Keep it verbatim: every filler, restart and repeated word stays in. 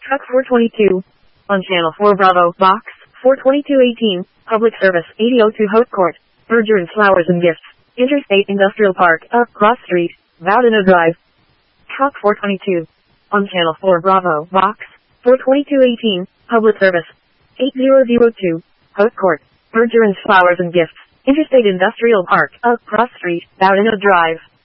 Truck four twenty-two. On Channel four Bravo, Box four twenty-two eighteen, Public Service, eighty oh two Haute Court, Berger and Flowers and Gifts, Interstate Industrial Park, up Cross Street, Bowdeno Drive. Truck four twenty-two. On Channel four Bravo, Box four twenty-two eighteen, Public Service, eighty oh two, Haute Court, Berger and Flowers and Gifts, Interstate Industrial Park, up Cross Street, Bowdeno Drive.